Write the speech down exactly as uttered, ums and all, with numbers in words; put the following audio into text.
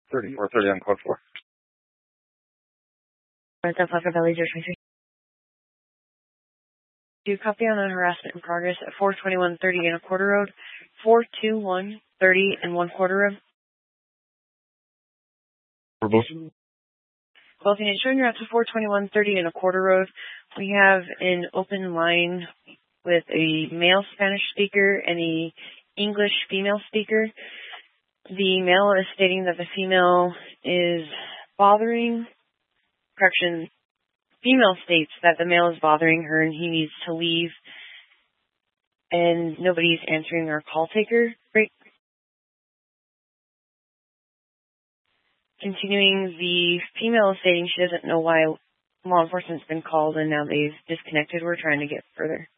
thirty or thirty on code four. Alright, that's Lafayette Valley zero twenty-three. Do copy on a harassment in progress at four twenty-one thirty and a quarter road, four two one thirty and one quarter road. For both? Both units showing you're out to four twenty-one thirty and a quarter road. We have an open line with a male Spanish speaker and a English female speaker. The male is stating that the female is bothering, correction, female states that the male is bothering her and he needs to leave, and nobody's answering our call taker. Great. Continuing, the female is stating she doesn't know why law enforcement's been called and now they've disconnected. We're trying to get further.